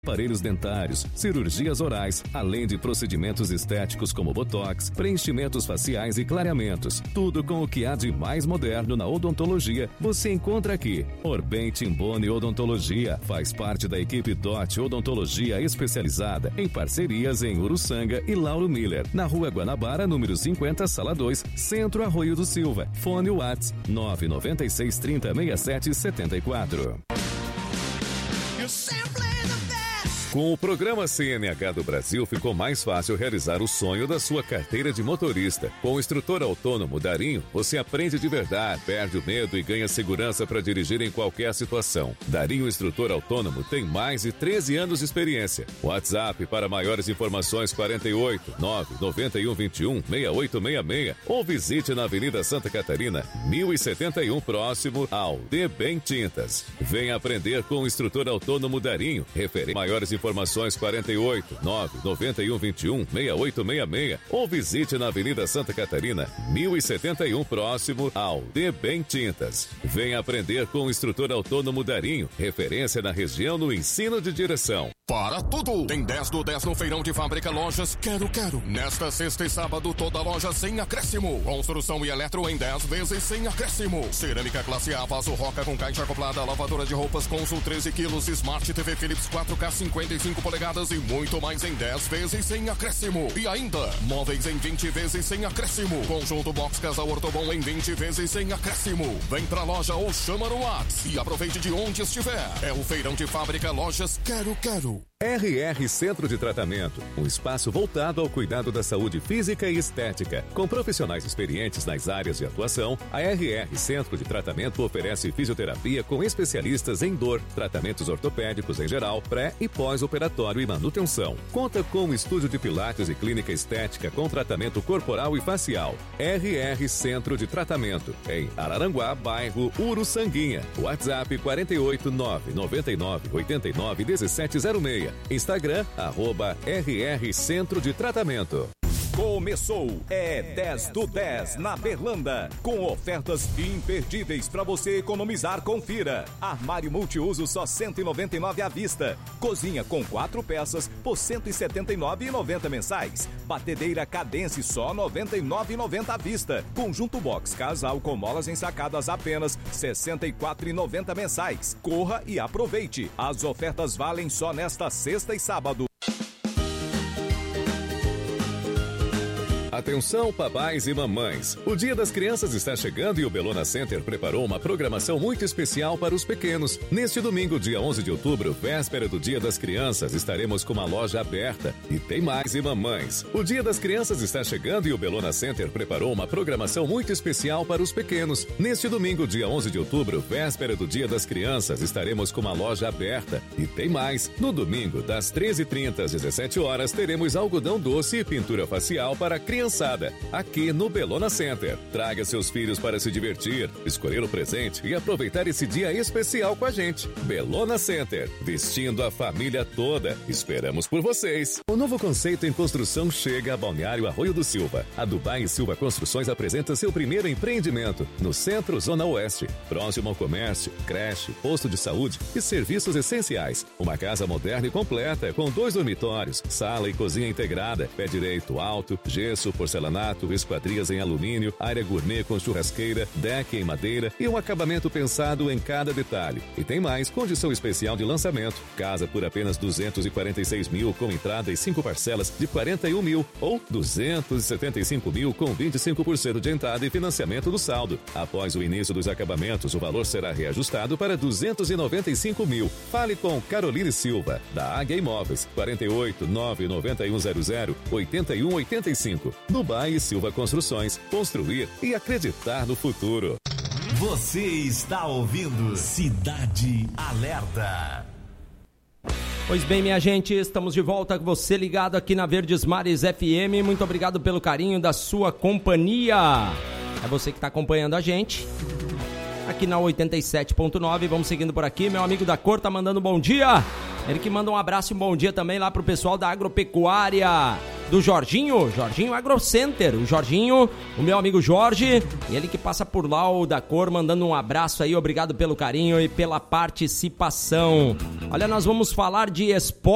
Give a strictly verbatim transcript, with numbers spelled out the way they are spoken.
aparelhos dentários, cirurgias orais, além de procedimentos estéticos como botox, preenchimentos faciais e clareamentos. Tudo com o que há de mais moderno na odontologia, você encontra aqui. Orbem Timboni Odontologia faz parte da equipe D O T Odontologia especializada em parcerias em Uruçanga e Lauro Miller, na Rua Guanabara, número cinquenta, Sala dois, Centro Arroio do Silva. Fone Whats nove nove seis, trinta, sessenta e sete, setenta e quatro. Com o programa C N H do Brasil, ficou mais fácil realizar o sonho da sua carteira de motorista. Com o instrutor autônomo Darinho, você aprende de verdade, perde o medo e ganha segurança para dirigir em qualquer situação. Darinho Instrutor Autônomo tem mais de treze anos de experiência. WhatsApp para maiores informações quarenta e oito, nove, noventa e um, vinte e um, sessenta e oito sessenta e seis ou visite na Avenida Santa Catarina, mil e setenta e um, próximo ao D Bem Tintas. Venha aprender com o instrutor autônomo Darinho. Referência maiores informações Informações quarenta e oito, nove, noventa e um, vinte e um, sessenta e oito sessenta e seis ou visite na Avenida Santa Catarina, mil e setenta e um, próximo ao D Bem Tintas. Venha aprender com o instrutor autônomo Darinho, referência na região no ensino de direção. Para tudo! Tem dez do dez no Feirão de Fábrica Lojas Quero Quero. Nesta sexta e sábado, toda loja sem acréscimo. Construção e eletro em dez vezes sem acréscimo. Cerâmica classe A, vaso roca com caixa acoplada, lavadora de roupas Consul treze quilos, Smart T V Philips quatro K cinquenta e cinco polegadas e muito mais em dez vezes sem acréscimo. E ainda, móveis em vinte vezes sem acréscimo. Conjunto Box Casal Ortobon em vinte vezes sem acréscimo. Vem pra loja ou chama no WhatsApp e aproveite de onde estiver. É o Feirão de Fábrica Lojas Quero Quero. R R Centro de Tratamento, um espaço voltado ao cuidado da saúde física e estética. Com profissionais experientes nas áreas de atuação, a R R Centro de Tratamento oferece fisioterapia com especialistas em dor, tratamentos ortopédicos em geral, pré e pós-operatório e manutenção. Conta com um estúdio de pilates e clínica estética com tratamento corporal e facial. R R Centro de Tratamento, em Araranguá, bairro Uruçanguinha. WhatsApp quarenta e oito, nove, noventa e nove, oitenta e nove, dezessete zero seis. Instagram, arroba R R Centro de Tratamento. Começou, é dez do dez na Berlanda, com ofertas imperdíveis para você economizar. Confira: armário multiuso só cento e noventa e nove à vista, cozinha com quatro peças por cento e setenta e nove reais e noventa centavos mensais, batedeira Cadence só noventa e nove reais e noventa centavos à vista, conjunto box casal com molas ensacadas apenas sessenta e quatro reais e noventa centavos mensais. Corra e aproveite, as ofertas valem só nesta sexta e sábado. Atenção, papais e mamães! O Dia das Crianças está chegando e o Bellona Center preparou uma programação muito especial para os pequenos. Neste domingo, dia onze de outubro, véspera do Dia das Crianças, estaremos com uma loja aberta. E tem mais, e mamães! O Dia das Crianças está chegando e o Bellona Center preparou uma programação muito especial para os pequenos. Neste domingo, dia onze de outubro, véspera do Dia das Crianças, estaremos com uma loja aberta. E tem mais! No domingo, das treze e trinta às dezessete horas, teremos algodão doce e pintura facial para crianças. Aqui no Bellona Center. Traga seus filhos para se divertir, escolher o presente e aproveitar esse dia especial com a gente. Bellona Center, vestindo a família toda. Esperamos por vocês. O novo conceito em construção chega a Balneário Arroio do Silva. A Dubai Silva Construções apresenta seu primeiro empreendimento no Centro Zona Oeste, próximo ao comércio, creche, posto de saúde e serviços essenciais. Uma casa moderna e completa, com dois dormitórios, sala e cozinha integrada, pé direito alto, gesso, porcelanato, esquadrias em alumínio, área gourmet com churrasqueira, deck em madeira e um acabamento pensado em cada detalhe. E tem mais, condição especial de lançamento. Casa por apenas duzentos e quarenta e seis mil com entrada e cinco parcelas de quarenta e um mil ou duzentos e setenta e cinco mil com vinte e cinco por cento de entrada e financiamento do saldo. Após o início dos acabamentos, o valor será reajustado para duzentos e noventa e cinco mil. Fale com Caroline Silva, da Águia Imóveis, quarenta e oito, nove, noventa e um zero zero, oitenta e um oitenta e cinco. Dubai Silva Construções, construir e acreditar no futuro. Você está ouvindo Cidade Alerta. Pois bem, minha gente, estamos de volta com você ligado aqui na Verdes Mares F M. Muito obrigado pelo carinho da sua companhia. É você que está acompanhando a gente aqui na oitenta e sete ponto nove. Vamos seguindo por aqui. Meu amigo da cor tá mandando um bom dia. Ele que manda um abraço e um bom dia também lá pro pessoal da agropecuária do Jorginho, Jorginho Agrocenter. O Jorginho, o meu amigo Jorge, ele que passa por lá, o da cor, mandando um abraço aí. Obrigado pelo carinho e pela participação. Olha, nós vamos falar de esporte.